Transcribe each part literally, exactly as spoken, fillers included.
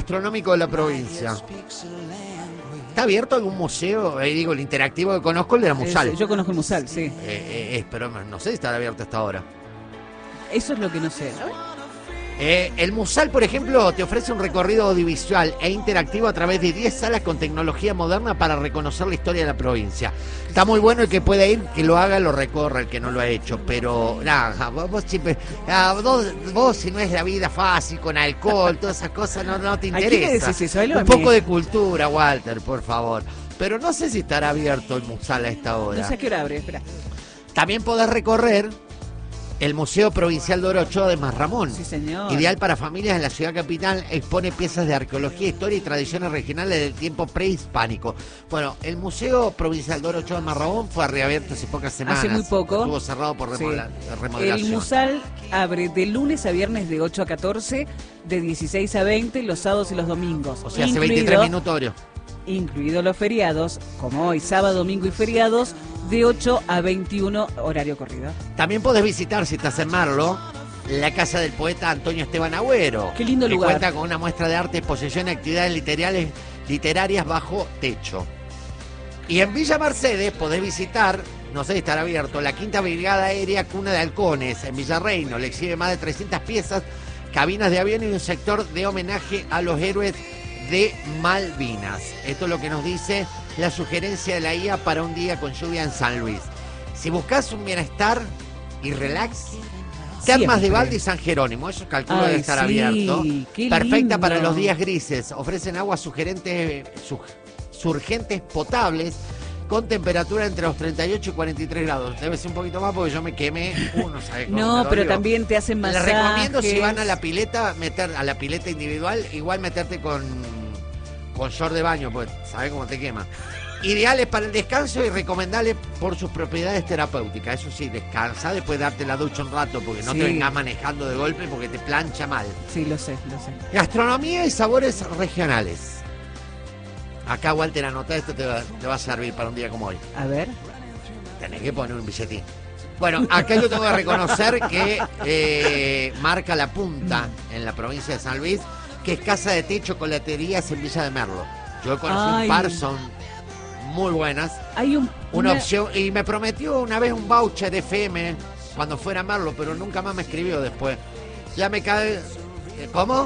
gastronómico de la provincia. ¿Está abierto algún museo? Ahí digo, el interactivo que conozco, el de la Musal. Eh, yo conozco el Musal, sí. Eh, eh, eh, pero no sé si estará abierto hasta ahora. Eso es lo que no sé. A ver. Eh, el Musal, por ejemplo, te ofrece un recorrido audiovisual e interactivo a través de diez salas con tecnología moderna para reconocer la historia de la provincia. Está muy bueno el que pueda ir, que lo haga, lo recorra, el que no lo ha hecho. Pero, nada, vos, vos siempre... Ah, vos, vos, si no es la vida fácil, con alcohol, todas esas cosas, no, no te interesa. ¿A quién le decís eso? Un poco de cultura, Walter, por favor. Pero no sé si estará abierto el Musal a esta hora. No sé a qué hora abre, espera. También podés recorrer el Museo Provincial de Orochoa de Marramón. Sí, señor. Ideal para familias en la ciudad capital, expone piezas de arqueología, historia y tradiciones regionales del tiempo prehispánico. Bueno, el Museo Provincial de Orochoa de Marramón fue reabierto hace pocas semanas. Hace muy poco. Estuvo cerrado por Sí. remodelación. El Musal abre de lunes a viernes de ocho a catorce, de dieciséis a veinte, los sábados y los domingos. O sea, hace veintitrés minutos, Oreo. Incluidos los feriados, como hoy, sábado, domingo y feriados, de ocho a veintiuno, horario corrido. También podés visitar, si estás en Merlo, la casa del poeta Antonio Esteban Agüero. Qué lindo que lugar. Cuenta con una muestra de arte, exposición y actividades literarias, literarias bajo techo. Y en Villa Mercedes podés visitar, no sé si estará abierto, la Quinta Brigada Aérea Cuna de Halcones, en Villarreino. Le exhibe más de trescientas piezas, cabinas de avión y un sector de homenaje a los héroes de Malvinas. Esto es lo que nos dice la sugerencia de la I A para un día con lluvia en San Luis. Si buscas un bienestar y relax, Termas de Valde y San Jerónimo, eso calculo Ay, debe estar sí, abierto. qué Perfecta lindo. para los días grises. Ofrecen aguas sugerentes, su- surgentes potables con temperatura entre los treinta y ocho y cuarenta y tres grados. Debe ser un poquito más porque yo me quemé. Uno sabe cómo No, me lo pero digo. también te hacen Les masajes. recomiendo, si van a la pileta, meter a la pileta individual, igual meterte con, con short de baño, pues sabes cómo te quema. Ideales para el descanso y recomendables por sus propiedades terapéuticas. Eso sí, descansa después de darte la ducha un rato, porque no Sí. te vengas manejando de golpe porque te plancha mal. Sí, lo sé, lo sé. Gastronomía y sabores regionales. Acá, Walter, anota esto, te va, te va a servir para un día como hoy. A ver. Tenés que poner un billetín. Bueno, acá yo tengo que reconocer que eh, marca la punta en la provincia de San Luis, que es Casa de Té, Chocolaterías en Villa de Merlo. Yo conocí Ay. un par, son muy buenas. Hay un, Una, opción, y me prometió una vez un voucher de F M cuando fuera a Merlo, pero nunca más me escribió después. Ya me cae... ¿Cómo?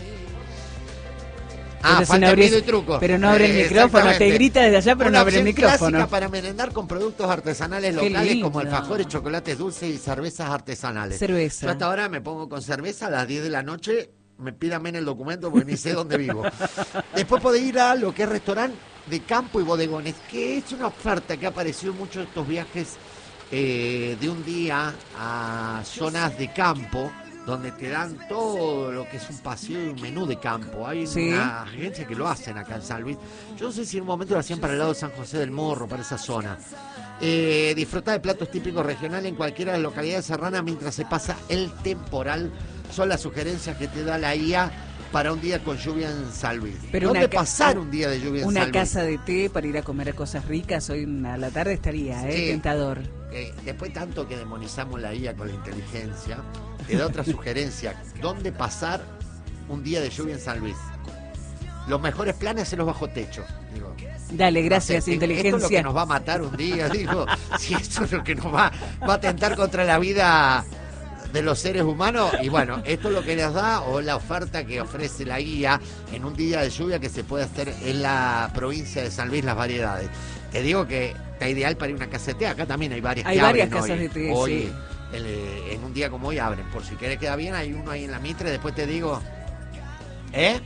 Ah, Pero si falta no abrís- pido y truco. pero no abre el Eh, micrófono, te exactamente. grita desde allá, pero Una no abre el opción micrófono. clásica para merendar con productos artesanales Qué locales lindo. como alfajores, chocolates dulces y cervezas artesanales. Cerveza. Yo hasta ahora me pongo con cerveza a las diez de la noche, me pídame en el documento porque ni sé dónde vivo. Después podés ir a lo que es restaurante de campo y bodegones, que es una oferta que ha aparecido en muchos de estos viajes eh, de un día a zonas de campo, donde te dan todo lo que es un paseo y un menú de campo. Hay Sí. una agencia que lo hacen acá en San Luis. Yo no sé si en un momento lo hacían para el lado de San José del Morro, para esa zona. Eh, disfrutar de platos típicos regionales en cualquiera de las localidades serranas mientras se pasa el temporal. Son las sugerencias que te da la I A para un día con lluvia en San Luis. Pero ¿Dónde una ca- pasar un día de lluvia en Una San Luis? casa de té para ir a comer cosas ricas hoy en- a la tarde estaría, ¿eh? Sí. Tentador. Eh, después tanto que demonizamos la I A con la inteligencia, te da otra sugerencia. ¿Dónde pasar un día de lluvia en San Luis? Los mejores planes en los bajo techo. Digo, Dale, gracias, no sé, inteligencia. Esto es lo que nos va a matar un día, digo. Si esto es lo que nos va, va a atentar contra la vida de los seres humanos. Y bueno, esto es lo que nos da, o la oferta que ofrece la guía en un día de lluvia que se puede hacer en la provincia de San Luis, las variedades. Te digo que está ideal para ir a una casa de té. Acá también hay varias Hay que varias abren casas hoy. de té, Hoy, sí. el, eh, en un día como hoy abren. Por si querés queda bien, hay uno ahí en la Mitre. Después te digo, ¿eh?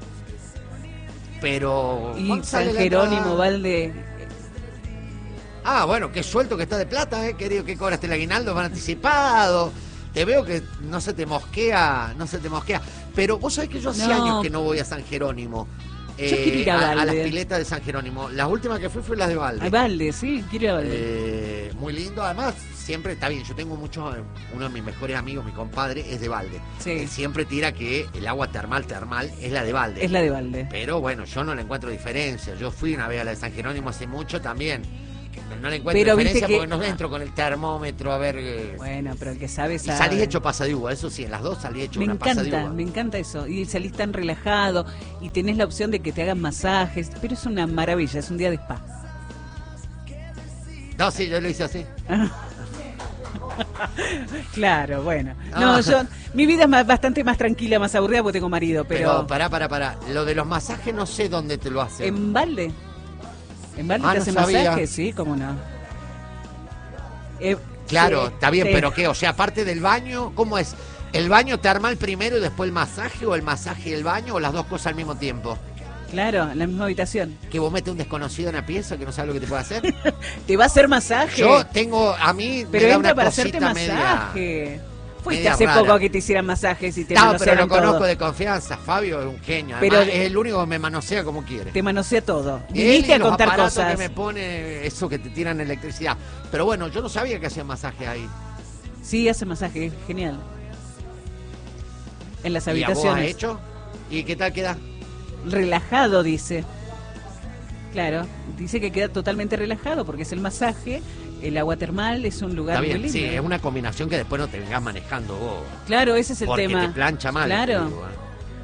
Pero... Y ¿cuánto San sale la Jerónimo, entrada? Valde. Ah, bueno, qué suelto que está de plata, ¿eh? Querido, que cobraste el aguinaldo, van anticipado. Te veo que no se te mosquea, no se te mosquea. Pero vos sabés que yo hace No. años que no voy a San Jerónimo. Yo quiero ir a a, a las Valde. piletas de San Jerónimo. Las últimas que fui fue las de Valde. Ay, Valde, sí, quiero ir a Valde. Eh, muy lindo, además, siempre está bien. Yo tengo muchos, uno de mis mejores amigos, mi compadre, es de Valde. Sí. Él siempre tira que el agua termal, termal, es la de Valde. Es la de Valde. Pero bueno, yo no le encuentro diferencia. Yo fui una vez a la de San Jerónimo hace mucho también. no le encuentro Pero diferencia viste que- porque no entro con el termómetro a ver... eh, Bueno, pero el que sabe y sabe. salís hecho pasa de uva, eso sí, en las dos salí hecho Me una pasa de encanta, uva. me encanta eso. Y salís tan relajado y tenés la opción de que te hagan masajes, pero es una maravilla, es un día de spa. No, sí, yo lo hice así. Claro, bueno. No, Ah. yo, mi vida es más- bastante más tranquila, más aburrida porque tengo marido, Pero, pero, pará, pará, pará. Lo de los masajes no sé dónde te lo hacen. en balde. En balde Ah, te no hacen sabía. masajes, sí, cómo no. Eh, Claro, sí, está bien, sí. pero ¿qué? O sea, aparte del baño, ¿cómo es? ¿El baño termal primero y después el masaje o el masaje y el baño o las dos cosas al mismo tiempo? Claro, en la misma habitación. Que vos metes un desconocido en la pieza que no sabe lo que te puede hacer. ¿Te va a hacer masaje? Yo tengo, a mí pero me da entra una para hacerte cosita media... masaje. Fuiste media hace rara. poco a que te hicieran masajes y te No, pero manosearon lo conozco todo. de confianza. Fabio es un genio. Pero- Además, es el único que me manosea como quiere. Te manosea todo. Él Viniste y a los contar aparatos cosas. que me pone eso que te tiran electricidad. Pero bueno, yo no sabía que hacían masaje ahí. Sí, hace masaje, es genial. En las ¿Y a vos has habitaciones. hecho? ¿Y qué tal queda? Relajado, dice. Claro, dice que queda totalmente relajado porque es el masaje, el agua termal es un lugar Está muy bien, lindo. sí, es una combinación que después no te vengas manejando vos. Claro, ese es el porque tema. te plancha mal. Claro. te digo, ¿eh?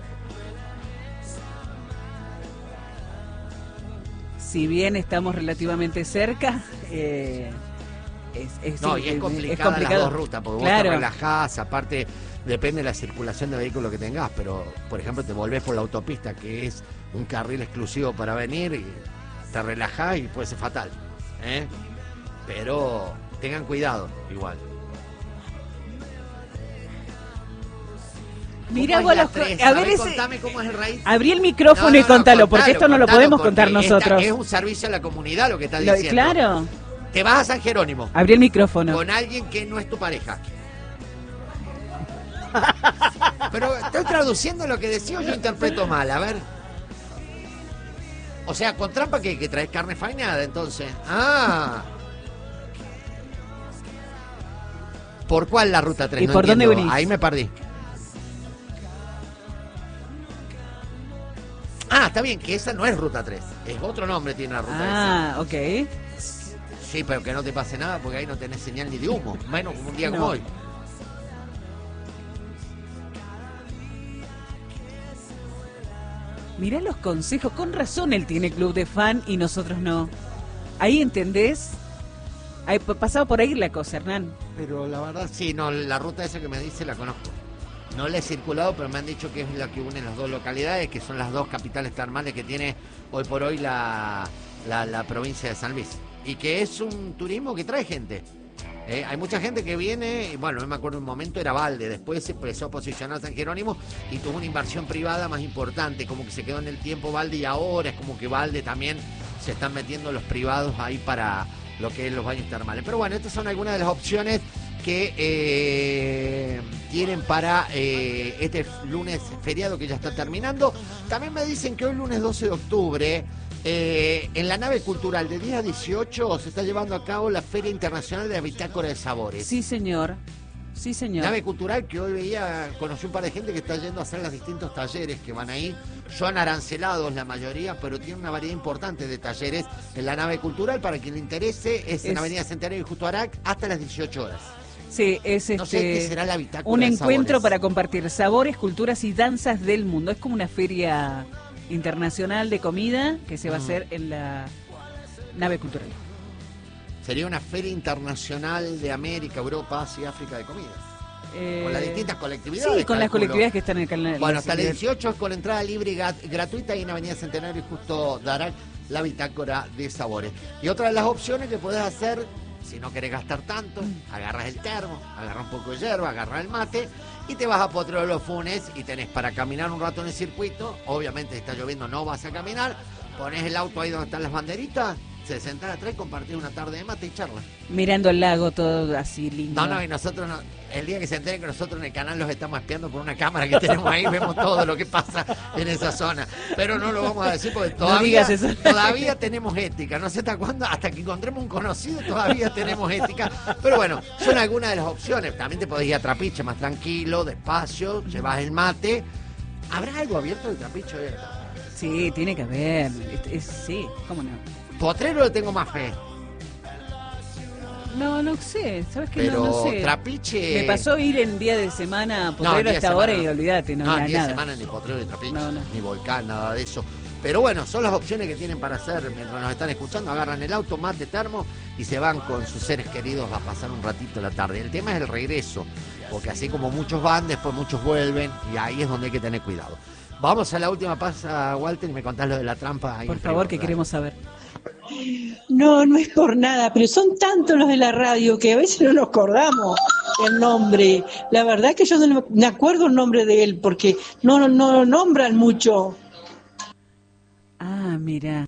Si bien estamos relativamente cerca, eh, es, es- No, sí, y es es complicada las complicado. dos rutas, porque Claro. vos te relajás, aparte depende de la circulación de vehículos que tengas, pero por ejemplo te volvés por la autopista, que es un carril exclusivo para venir, y te relajás y puede ser fatal. ¿eh? Pero tengan cuidado, igual. Mirá ¿Cómo vos es la los co- tres? a ver ver, ese- contame cómo es el raíz. Abrí el micrófono No, y no, no, contalo, porque esto no lo contalo, podemos porque contar esta nosotros. Es un servicio a la comunidad lo que está Lo- diciendo. claro, Te vas a San Jerónimo abrí el micrófono. con alguien que no es tu pareja. Pero estoy traduciendo lo que decía o yo interpreto mal, a ver. O sea, con trampa que, que traes carne fainada, entonces. Ah. ¿Por cuál la ruta tres? ¿Y No por dónde entiendo. venís? Ahí me perdí. Ah, está bien, que esa no es ruta tres. Es otro nombre tiene la ruta Ah, ok. esa. Sí, pero que no te pase nada porque ahí no tenés señal ni de humo. Menos como un día No. como hoy. Mirá los consejos, con razón él tiene club de fan y nosotros no. Ahí entendés. Hay pasado por ahí la cosa, Hernán. Pero la verdad, sí, no, la ruta esa que me dice la conozco. No la he circulado, pero me han dicho que es la que une las dos localidades, que son las dos capitales termales que tiene hoy por hoy la, la, la provincia de San Luis. Y que es un turismo que trae gente. Eh, hay mucha gente que viene, y bueno, no me acuerdo un momento, era Valde, después se empezó a posicionar San Jerónimo y tuvo una inversión privada más importante, como que se quedó en el tiempo Valde y ahora es como que Valde también se están metiendo los privados ahí para lo que es los baños termales. Pero bueno, estas son algunas de las opciones que eh, tienen para eh, este lunes feriado que ya está terminando. También me dicen que hoy lunes doce de octubre eh, en la nave cultural de diez a dieciocho se está llevando a cabo la Feria Internacional de la Bitácora de Sabores. Sí, señor. Sí, señor. Nave cultural que hoy veía, conocí un par de gente que está yendo a hacer los distintos talleres que van ahí. Son arancelados la mayoría, pero tiene una variedad importante de talleres en la nave cultural. Para quien le interese, es, en Es- Avenida Centenario y Justo Arac hasta las dieciocho horas. Sí, es No sé este, qué será la bitácora un de encuentro sabores. para compartir sabores, culturas y danzas del mundo. Es como una feria internacional de comida que se va a Mm. hacer en la nave cultural. Sería una feria internacional de América, Europa, Asia, África de comidas. Eh, Con las distintas colectividades. Sí, con las calculo. colectividades que están en el canal. Bueno, hasta el dieciocho es con entrada libre y gat- gratuita y en Avenida Centenario y Justo Darac, la bitácora de sabores. Y otra de las opciones que podés hacer, si no querés gastar tanto, agarras el termo, agarras un poco de hierba, agarras el mate y te vas a Potrero de los Funes y tenés para caminar un rato en el circuito. Obviamente, si está lloviendo, no vas a caminar. Pones el auto ahí donde están las banderitas, se sentás atrás y compartís una tarde de mate y charla. Mirando el lago, todo así lindo. No, no, y nosotros, no, el día que se enteren que nosotros en el canal los estamos espiando por una cámara que tenemos ahí, vemos todo lo que pasa en esa zona. Pero no lo vamos a decir porque todavía, digas eso. todavía tenemos ética. No sé hasta cuándo, hasta que encontremos un conocido, todavía tenemos ética. Pero bueno, son algunas de las opciones. También te podés ir a Trapiche más tranquilo, despacio, llevas el mate. ¿Habrá algo abierto de Trapiche hoy? Sí, tiene que haber. Es- es- sí, cómo no. Potrero le tengo más fe. No, no sé, ¿sabes qué? Pero no, no sé. Trapiche... Me pasó ir en día de semana No, potrero día a de esta semana hora y no. olvídate, no, No, nada. en día de nada. semana ni Potrero, ni Trapiche, No, no. ni Volcán, nada de eso. Pero bueno, son las opciones que tienen para hacer mientras nos están escuchando. Agarran el auto, mate, termo y se van con sus seres queridos a pasar un ratito la tarde. El tema es el regreso, porque así como muchos van, después muchos vuelven y ahí es donde hay que tener cuidado. Vamos a la última pasa, Walter, y me contás lo de la trampa. Ahí Por en favor, privado, que dale. queremos saber. No, no es por nada, pero son tantos los de la radio que a veces no nos acordamos el nombre. La verdad que yo no me acuerdo el nombre de él porque no, no lo nombran mucho. Ah, mira.